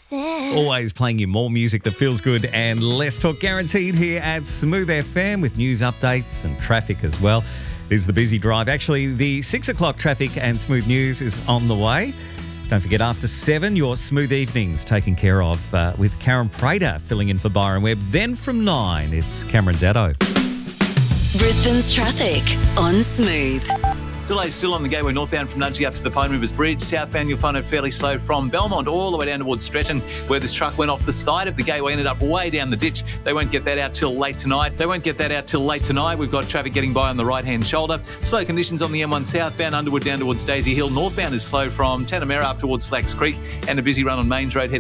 Always playing you more music that feels good and less talk guaranteed here at Smooth FM with news updates and traffic as well. This is the Busy Drive. Actually, the 6 o'clock traffic and smooth news is on the way. Don't forget, after 7, your Smooth Evenings taken care of with Karen Prater filling in for Byron Webb. Then from 9, it's Cameron Daddo. Brisbane's traffic on Smooth. Delays still on the Gateway northbound from Nudgee up to the Pine Rivers Bridge. Southbound you'll find it fairly slow from Belmont all the way down towards Stretton, where this truck went off the side of the Gateway, ended up way down the ditch. They won't get that out till late tonight. We've got traffic getting by on the right-hand shoulder. Slow conditions on the M1 southbound Underwood down towards Daisy Hill. Northbound is slow from Tanamera up towards Slacks Creek, and a busy run on Mains Road heading